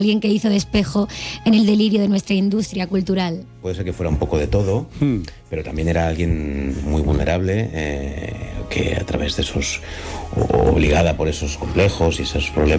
Alguien que hizo de espejo en el delirio de nuestra industria cultural. Puede ser que fuera un poco de todo, pero también era alguien muy vulnerable, que a través de esos, obligada por esos complejos y esos problemas,